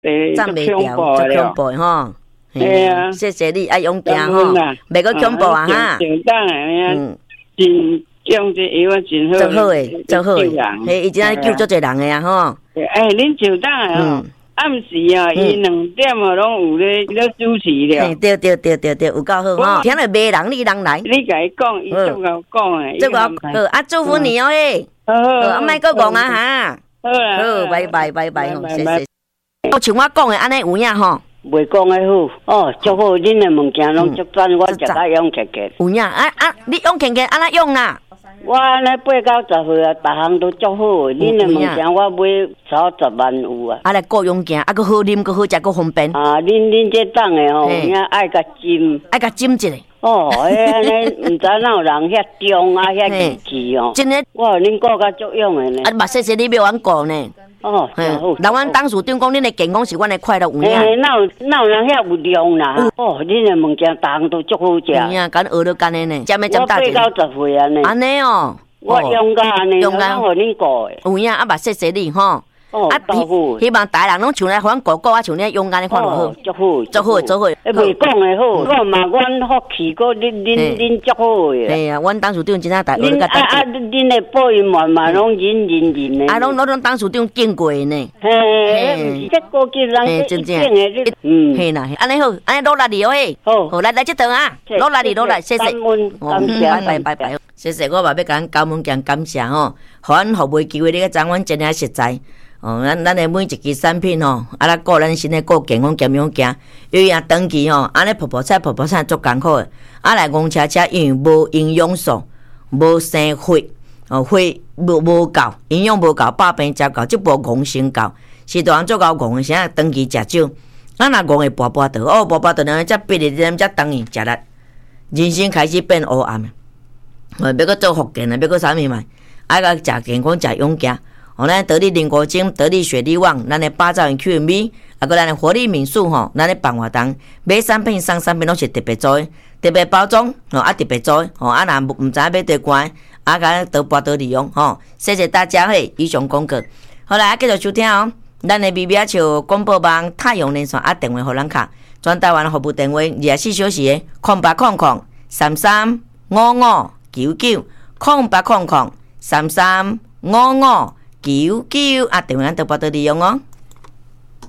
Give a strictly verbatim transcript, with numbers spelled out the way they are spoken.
站袂掉，足恐怖吼。 系啊， 谢谢你，爱勇敢吼，袂个恐怖啊哈。 上当诶，嗯，真种这药啊真好， 真好诶，真好诶，嘿，伊真爱救足侪人诶啊吼。 哎，恁上当诶吼。暗时啊，伊两点啊，拢有咧咧主持了。 对对对对对，有够好吼！听了骂人，你人来。 你甲伊讲，伊足够讲诶。 足够好啊！祝福你哦诶。好好，啊，莫搁讲啊哈。 好啦， 好，拜拜拜拜吼，谢谢。我像我讲诶，安尼有影吼。 袂讲诶好哦，足好，恁诶物件拢足赞，我食甲用客客。 有影啊啊！你用客客安怎用啦？ 我安尼八九十岁啊，逐项都足好诶。恁诶物件我买超十万有啊。 啊，来顾用件，啊，搁好啉，搁好食，搁方便。 啊，恁恁这档诶吼，遐爱甲浸， 爱甲浸一下。 哦，迄安尼毋知哪有人遐中啊，遐义气哦。 真诶， 我恁顾较足用诶呢。 啊，嘛谢谢你要阮顾呢。 哦，真好。 人阮董事长讲，恁的健康是阮的快乐，有影。 诶，哪有哪有人遐有量啦？哦，恁的物件逐项都足好食。 有影，敢学了干的呢？占咩占大钱？ 我八九十岁安尼。 安尼哦。 我用甲安尼，用甲互恁顾诶。 有影，啊嘛谢谢你吼。 哦，啊， 希望大人拢像咱阮哥哥啊，像你勇敢的看落好， 足好， 足好，足好。 诶，袂讲诶好，我嘛阮福气，个恁恁恁足好诶。 系啊，阮董事长真正大， 恁啊啊，恁诶保育嘛嘛拢认认认诶。 啊，拢拢拢董事长见过呢。 嘿，这个叫人真正诶，嗯， 嘿啦，安尼好，安尼落来哩哦嘿。好，好来来这顿啊，落来哩落来，谢谢。 感谢， 拜拜拜拜。谢谢，我嘛要甲咱高门强感谢吼，互咱服务机会，你个掌阮真正实在。哦，咱咱的每一支产品吼，啊，咱顾咱身体顾健康健康行，有影长期吼，安尼泡泡菜泡泡菜足艰苦的，啊来戆车车因为无营养素，无生血，哦血无无够，营养无够，百病食够，即部戆先够，是大人足够戆的，啥长期食少，啊若戆会跋跋倒，哦跋跋倒呢，则逼日咱则等于食力，人生开始变黑暗，哦要搁做福建啊，要搁啥物嘛，爱甲食健康食勇健。哦，咱得力灵果精、得力雪力旺，咱的八兆元 Q M V， 啊个咱的活力敏素吼，咱的办活动买产品、送产品拢是特别做的，特别包装哦，啊特别做的哦，啊若毋知影买对关，啊甲得包得利用吼，谢谢大家嘿，以上广告。好来，继续收听哦，咱的 B B 球广播网太阳连线啊电话互咱卡，全台湾服务电话二十四小时的空八空空三三五五九九空八空空三三五五。九九啊，电话咱都包得利用哦。